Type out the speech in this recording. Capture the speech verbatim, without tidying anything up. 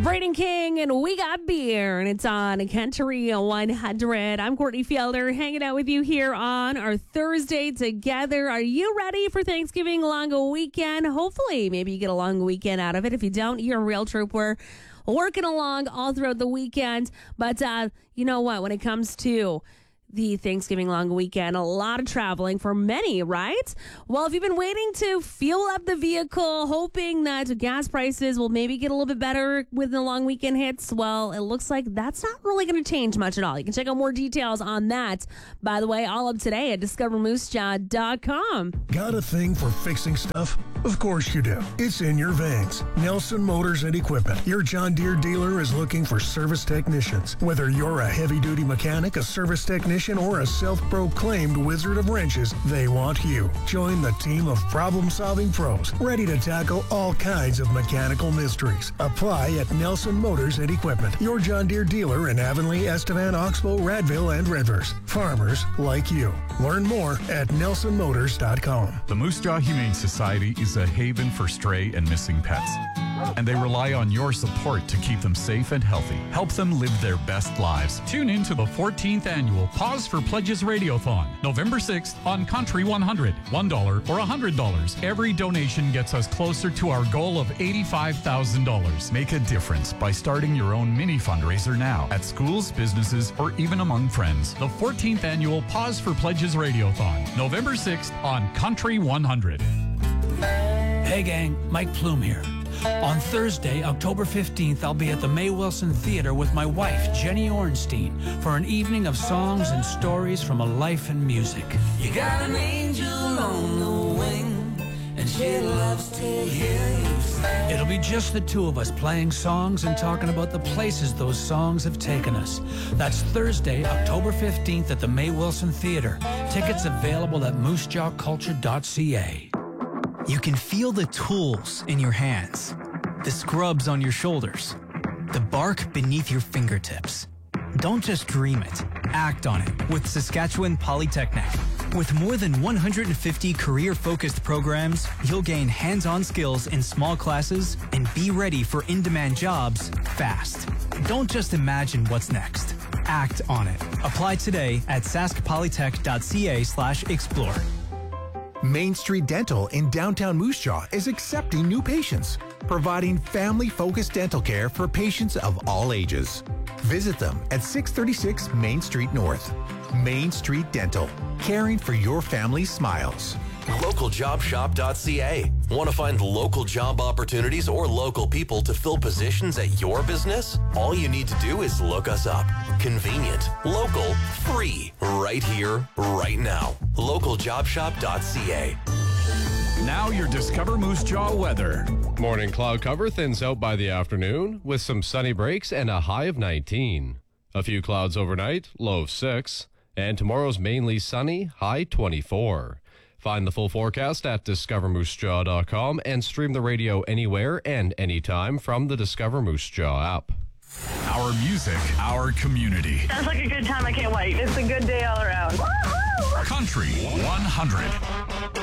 Braden King and We Got Beer, and it's on Country one hundred. I'm Courtney Fielder, hanging out with you here on our Thursday together. Are you ready for Thanksgiving long weekend? Hopefully, maybe you get a long weekend out of it. If you don't, you're a real trooper. Working along all throughout the weekend. But uh, you know what? When it comes to the Thanksgiving long weekend, a lot of traveling for many, right? Well, if you've been waiting to fuel up the vehicle, hoping that gas prices will maybe get a little bit better when the long weekend hits, well, it looks like that's not really going to change much at all. You can check out more details on that, by the way, all up today at discover moose jaw dot com. Got a thing for fixing stuff? Of course you do. It's in your veins. Nelson Motors and Equipment. Your John Deere dealer is looking for service technicians. Whether you're a heavy-duty mechanic, a service technician, or a self-proclaimed wizard of wrenches, they want you. Join the team of problem-solving pros, ready to tackle all kinds of mechanical mysteries. Apply at Nelson Motors and Equipment. Your John Deere dealer in Avonlea, Estevan, Oxbow, Radville, and Redvers. Farmers like you. Learn more at nelson motors dot com. The Moose Jaw Humane Society is a haven for stray and missing pets, and they rely on your support to keep them safe and healthy. Help them live their best lives. Tune in to the fourteenth annual Pause for Pledges Radiothon, November sixth on Country one hundred. one dollar or one hundred dollars. Every donation gets us closer to our goal of eighty-five thousand dollars. Make a difference by starting your own mini fundraiser now at schools, businesses, or even among friends. The fourteenth annual Pause for Pledges Radiothon, November sixth on Country one hundred. Hey gang, Mike Plume here. On Thursday, October fifteenth, I'll be at the May Wilson Theater with my wife, Jenny Ornstein, for an evening of songs and stories from a life in music. You got an angel on the wing, and she loves to hear you sing. It'll be just the two of us playing songs and talking about the places those songs have taken us. That's Thursday, October fifteenth at the May Wilson Theater. Tickets available at moose jaw culture dot c a. You can feel the tools in your hands, the scrubs on your shoulders, the bark beneath your fingertips. Don't just dream it, act on it with Saskatchewan Polytechnic. With more than one hundred fifty career-focused programs, you'll gain hands-on skills in small classes and be ready for in-demand jobs fast. Don't just imagine what's next. Act on it. Apply today at sask polytech dot c a slash explore. Main Street Dental in downtown Moose Jaw is accepting new patients, providing family-focused dental care for patients of all ages. Visit them at six thirty-six Main Street North. Main Street Dental, caring for your family's smiles. local job shop dot c a. Want to find local job opportunities or local people to fill positions at your business? All you need to do is look us up. Convenient, local, free, right here, right now. local job shop dot c a. Now your Discover Moose Jaw weather. Morning cloud cover thins out by the afternoon with some sunny breaks and a high of nineteen. A few clouds overnight, low of six. And tomorrow's mainly sunny, high twenty-four. Find the full forecast at discover moose jaw dot com and stream the radio anywhere and anytime from the Discover Moose Jaw app. Our music, our community. Sounds like a good time. I can't wait. It's a good day all around. Woo-hoo! Country one hundred.